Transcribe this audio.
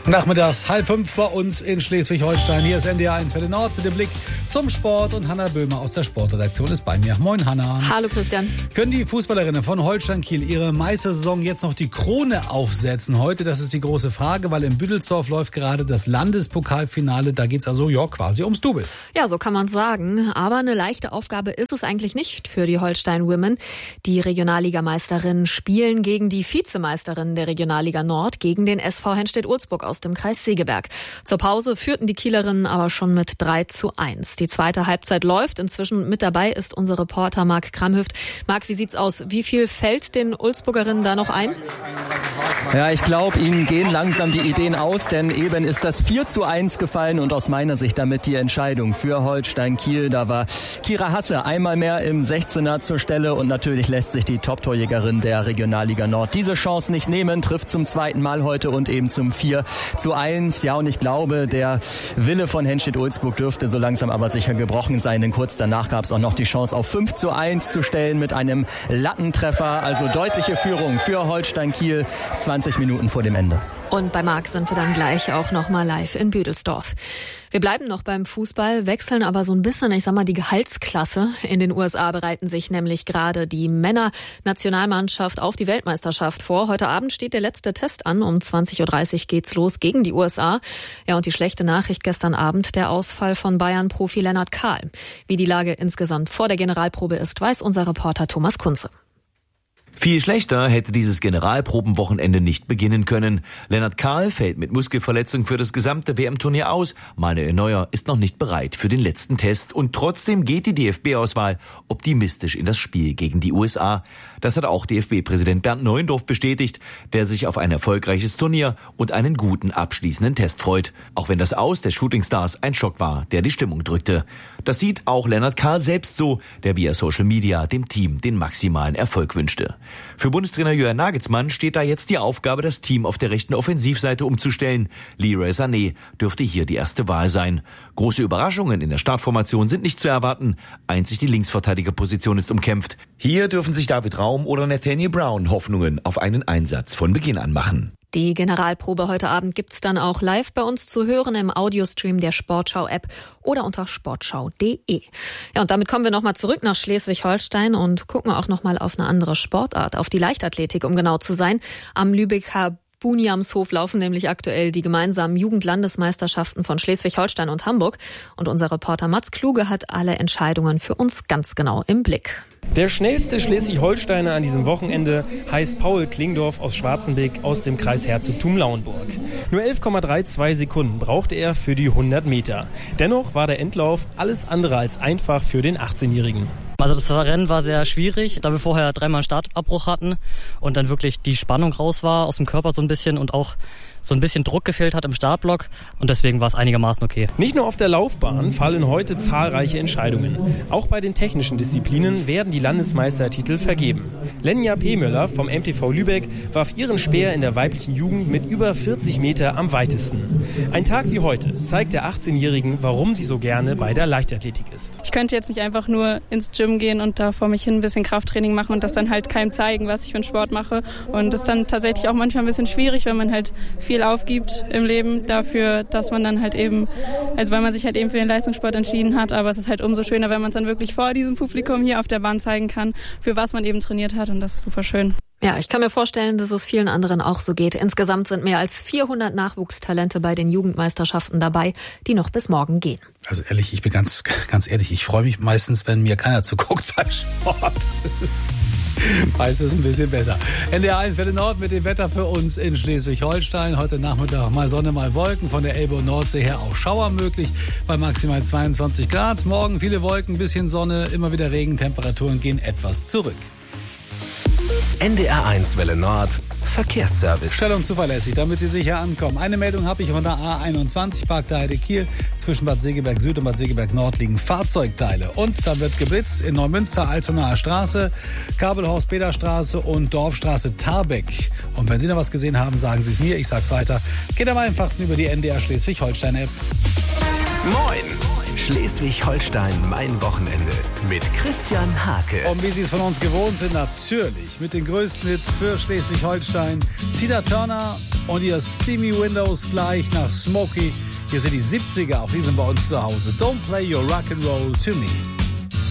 Nachmittags 4:30 bei uns in Schleswig-Holstein. Hier ist NDR 1 Welle Nord mit dem Blick zum Sport. Und Hanna Böhmer aus der Sportredaktion ist bei mir. Moin, Hanna. Hallo, Christian. Können die Fußballerinnen von Holstein Kiel ihre Meistersaison jetzt noch die Krone aufsetzen? Heute, das ist die große Frage, weil in Büdelsdorf läuft gerade das Landespokalfinale. Da geht's also quasi ums Double. Ja, so kann man sagen. Aber eine leichte Aufgabe ist es eigentlich nicht für die Holstein Women. Die Regionalligameisterinnen spielen gegen die Vizemeisterin der Regionalliga Nord, gegen den SV Henstedt-Ulzburg aus dem Kreis Segeberg. Zur Pause führten die Kielerinnen aber schon mit 3:1. Die zweite Halbzeit läuft. Inzwischen mit dabei ist unser Reporter Marc Kramhüft. Marc, wie sieht's aus? Wie viel fällt den Ulzburgerinnen da noch ein? Ja, ich glaube, ihnen gehen langsam die Ideen aus, denn eben ist das 4:1 gefallen und aus meiner Sicht damit die Entscheidung für Holstein Kiel. Da war Kira Hasse einmal mehr im 16er zur Stelle und natürlich lässt sich die Top-Torjägerin der Regionalliga Nord diese Chance nicht nehmen, trifft zum zweiten Mal heute und eben zum 4:1. Ja, und ich glaube, der Wille von Henstedt-Ulzburg dürfte so langsam aber sicher gebrochen sein, denn kurz danach gab es auch noch die Chance auf 5:1 zu stellen mit einem Lattentreffer. Also deutliche Führung für Holstein Kiel, 20 Minuten vor dem Ende. Und bei Marc sind wir dann gleich auch noch mal live in Büdelsdorf. Wir bleiben noch beim Fußball, wechseln aber so ein bisschen, die Gehaltsklasse. In den USA bereiten sich nämlich gerade die Männernationalmannschaft auf die Weltmeisterschaft vor. Heute Abend steht der letzte Test an. Um 20:30 Uhr geht's los gegen die USA. Ja, und die schlechte Nachricht gestern Abend, der Ausfall von Bayern-Profi Lennart Kahl. Wie die Lage insgesamt vor der Generalprobe ist, weiß unser Reporter Thomas Kunze. Viel schlechter hätte dieses Generalprobenwochenende nicht beginnen können. Lennart Kahl fällt mit Muskelverletzung für das gesamte WM-Turnier aus. Manuel Neuer ist noch nicht bereit für den letzten Test. Und trotzdem geht die DFB-Auswahl optimistisch in das Spiel gegen die USA. Das hat auch DFB-Präsident Bernd Neuendorf bestätigt, der sich auf ein erfolgreiches Turnier und einen guten abschließenden Test freut. Auch wenn das Aus der Shootingstars ein Schock war, der die Stimmung drückte. Das sieht auch Lennart Kahl selbst so, der via Social Media dem Team den maximalen Erfolg wünschte. Für Bundestrainer Jürgen Nagelsmann steht da jetzt die Aufgabe, das Team auf der rechten Offensivseite umzustellen. Leroy Sané dürfte hier die erste Wahl sein. Große Überraschungen in der Startformation sind nicht zu erwarten. Einzig die Linksverteidigerposition ist umkämpft. Hier dürfen sich David Raum oder Nathaniel Brown Hoffnungen auf einen Einsatz von Beginn an machen. Die Generalprobe heute Abend gibt's dann auch live bei uns zu hören im Audiostream der Sportschau-App oder unter sportschau.de. Ja, und damit kommen wir nochmal zurück nach Schleswig-Holstein und gucken auch nochmal auf eine andere Sportart, auf die Leichtathletik, um genau zu sein. Am Lübecker Buniamshof laufen nämlich aktuell die gemeinsamen Jugendlandesmeisterschaften von Schleswig-Holstein und Hamburg. Und unser Reporter Mats Kluge hat alle Entscheidungen für uns ganz genau im Blick. Der schnellste Schleswig-Holsteiner an diesem Wochenende heißt Paul Klingdorf aus Schwarzenbeck aus dem Kreis Herzogtum-Lauenburg. Nur 11,32 Sekunden brauchte er für die 100 Meter. Dennoch war der Endlauf alles andere als einfach für den 18-Jährigen. Also das Rennen war sehr schwierig, da wir vorher 3-mal einen Startabbruch hatten und dann wirklich die Spannung raus war aus dem Körper so ein bisschen und auch so ein bisschen Druck gefehlt hat im Startblock und deswegen war es einigermaßen okay. Nicht nur auf der Laufbahn fallen heute zahlreiche Entscheidungen. Auch bei den technischen Disziplinen werden die Landesmeistertitel vergeben. Lenja Pemöller vom MTV Lübeck warf ihren Speer in der weiblichen Jugend mit über 40 Meter am weitesten. Ein Tag wie heute zeigt der 18-Jährigen, warum sie so gerne bei der Leichtathletik ist. Ich könnte jetzt nicht einfach nur ins Gym gehen und da vor mich hin ein bisschen Krafttraining machen und das dann halt keinem zeigen, was ich für einen Sport mache. Und das ist dann tatsächlich auch manchmal ein bisschen schwierig, wenn man halt viel aufgibt im Leben dafür, dass man dann halt eben, weil man sich halt eben für den Leistungssport entschieden hat, aber es ist halt umso schöner, wenn man es dann wirklich vor diesem Publikum hier auf der Bahn zeigen kann, für was man eben trainiert hat und das ist super schön. Ja, ich kann mir vorstellen, dass es vielen anderen auch so geht. Insgesamt sind mehr als 400 Nachwuchstalente bei den Jugendmeisterschaften dabei, die noch bis morgen gehen. Also ehrlich, ich bin ganz ehrlich, ich freue mich meistens, wenn mir keiner zuguckt beim Sport. Weiß es ein bisschen besser. NDR 1 Welle Nord mit dem Wetter für uns in Schleswig-Holstein. Heute Nachmittag mal Sonne, mal Wolken. Von der Elbe und Nordsee her auch Schauer möglich bei maximal 22 Grad. Morgen viele Wolken, bisschen Sonne, immer wieder Regen. Temperaturen gehen etwas zurück. NDR 1 Welle Nord Verkehrsservice. Schnell und zuverlässig, damit Sie sicher ankommen. Eine Meldung habe ich von der A21 Park der Heide Kiel. Zwischen Bad Segeberg Süd und Bad Segeberg Nord liegen Fahrzeugteile. Und da wird geblitzt in Neumünster, Altonaer Straße, Kabelhaus Beder Straße und Dorfstraße Tarbeck. Und wenn Sie noch was gesehen haben, sagen Sie es mir. Ich sag's weiter. Geht am einfachsten über die NDR Schleswig-Holstein-App. Moin! Schleswig-Holstein, mein Wochenende. Mit Christian Hake. Und wie Sie es von uns gewohnt sind, natürlich mit den größten Hits für Schleswig-Holstein. Tina Turner und ihr Steamy Windows gleich nach Smokey. Hier sind die 70er, auf die sind bei uns zu Hause. Don't play your rock'n'roll to me.